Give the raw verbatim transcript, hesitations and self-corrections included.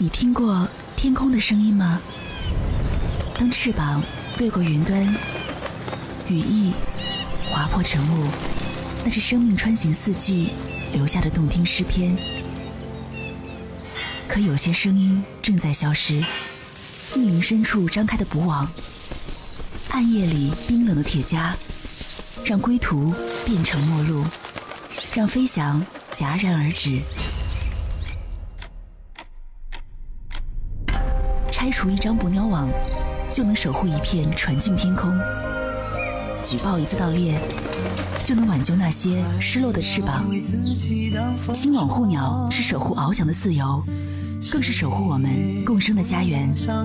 你听过天空的声音吗？当翅膀掠过云端，羽翼划破晨雾，那是生命穿行四季留下的动听诗篇。可有些声音正在消失，密林深处张开的捕网，暗夜里冰冷的铁枷，让归途变成陌路，让飞翔戛然而止。拆除一张捕鸟网，就能守护一片纯净天空；举报一次盗猎，就能挽救那些失落的翅膀。青网护鸟是守护翱翔的自由，更是守护我们共生的家园。